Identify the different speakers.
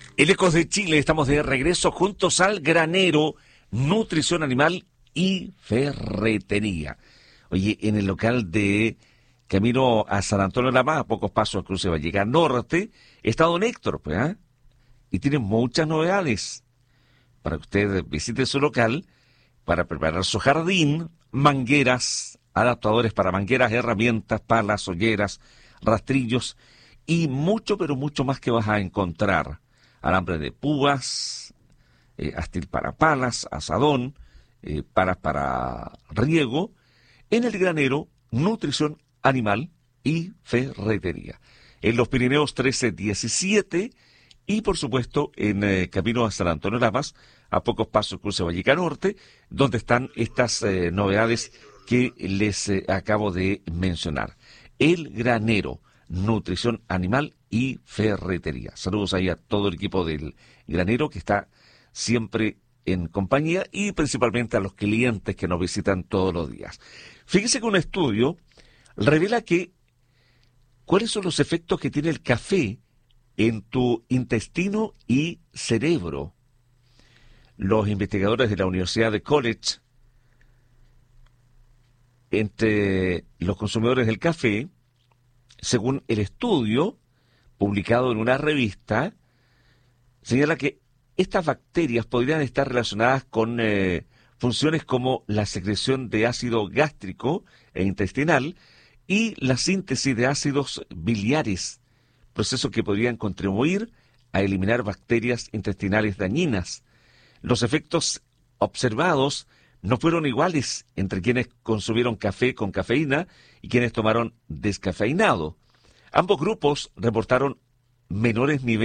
Speaker 1: El Ecos de Chile, estamos de regreso juntos al granero, nutrición animal y ferretería. Oye, en el local de camino a San Antonio de la Maga, a pocos pasos cruce Valleca Norte, está don Héctor, pues, ¿ah? Y tiene muchas novedades para que usted visite su local, para preparar su jardín, mangueras, adaptadores para mangueras, herramientas, palas, olleras, rastrillos y mucho, pero mucho más que vas a encontrar. Alambre de púas, astil para palas, asadón, palas para riego, en el granero, nutrición animal y ferretería. En los Pirineos 1317 y por supuesto en camino a San Antonio de Lamas, a pocos pasos cruce Valleca Norte, donde están estas novedades que les acabo de mencionar. El granero, nutrición animal y ferretería. Saludos ahí a todo el equipo del granero que está siempre en compañía y principalmente a los clientes que nos visitan todos los días. Fíjese que un estudio revela que cuáles son los efectos que tiene el café en tu intestino y cerebro. Los investigadores de la Universidad de College, entre los consumidores del café, según el estudio publicado en una revista, señala que estas bacterias podrían estar relacionadas con funciones como la secreción de ácido gástrico e intestinal y la síntesis de ácidos biliares, procesos que podrían contribuir a eliminar bacterias intestinales dañinas. Los efectos observados no fueron iguales entre quienes consumieron café con cafeína y quienes tomaron descafeinado. Ambos grupos reportaron menores niveles